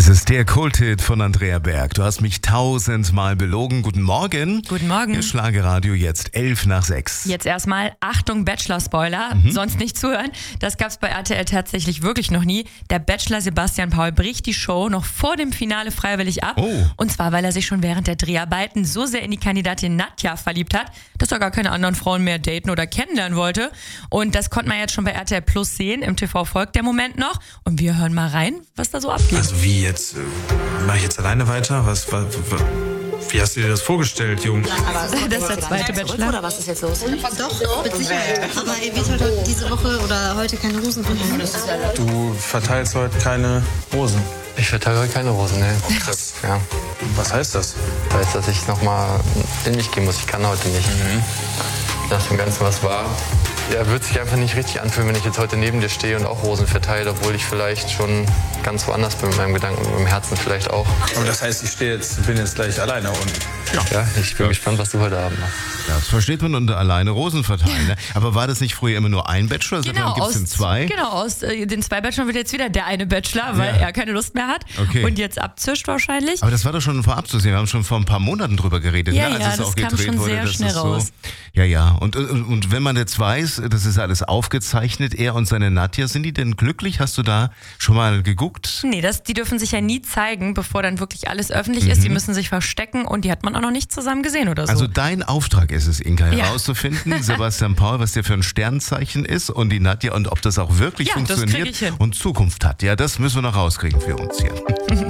Es ist der Kulthit von Andrea Berg. Du hast mich 1000-mal belogen. Guten Morgen. Guten Morgen. Ihr Schlagerradio jetzt 11:06. Jetzt erstmal Achtung Bachelor-Spoiler, sonst nicht zuhören. Das gab's bei RTL tatsächlich wirklich noch nie. Der Bachelor Sebastian Paul bricht die Show noch vor dem Finale freiwillig ab. Oh. Und zwar, weil er sich schon während der Dreharbeiten so sehr in die Kandidatin Nadja verliebt hat, dass er gar keine anderen Frauen mehr daten oder kennenlernen wollte. Und das konnte man jetzt schon bei RTL Plus sehen. Im TV folgt der Moment noch. Und wir hören mal rein, was da so abgeht. Also wie jetzt? Mache ich jetzt alleine weiter? Wie hast du dir das vorgestellt, Jung? Das ist der zweite Bachelor. Oder was ist jetzt los? Doch, mit Sicherheit. Aber ihr wird heute diese Woche oder heute keine Rosen verteilen. Du verteilst heute keine Rosen. Ich verteile heute keine Rosen, ne? Krass. Ja. Was heißt das? Das heißt, dass ich nochmal in mich gehen muss. Ich kann heute nicht. Nach dem Ganzen, was war. Ja, wird sich einfach nicht richtig anfühlen, wenn ich jetzt heute neben dir stehe und auch Rosen verteile, obwohl ich vielleicht schon ganz woanders bin mit meinem Gedanken und mit dem Herzen vielleicht auch. Aber das heißt, ich bin jetzt gleich alleine unten. Ja, ich bin gespannt, was du heute Abend machst. Ja, das versteht man unter alleine Rosen verteilen. Ne? Aber war das nicht früher immer nur ein Bachelor? Genau, Gibt es denn zwei? Genau, aus den zwei Bachelorn wird jetzt wieder der eine Bachelor, weil er keine Lust mehr hat Okay. und jetzt abzischt wahrscheinlich. Aber das war doch schon vorab zu sehen. Wir haben schon vor ein paar Monaten drüber geredet, Ja, ne? Als ja, es das auch kam gedreht schon wurde. sehr Das schnell ist raus. Ja. Und wenn man jetzt weiß, das ist alles aufgezeichnet, er und seine Nadja, sind die denn glücklich? Hast du da schon mal geguckt? Nee, die dürfen sich ja nie zeigen, bevor dann wirklich alles öffentlich ist. Die müssen sich verstecken und die hat man auch noch nicht zusammen gesehen oder so. Also dein Auftrag ist es, Inka, Ja. herauszufinden, Sebastian Paul, was der für ein Sternzeichen ist und die Nadja und ob das auch wirklich Ja, das krieg funktioniert ich hin. und Zukunft hat. Ja, das müssen wir noch rauskriegen für uns hier.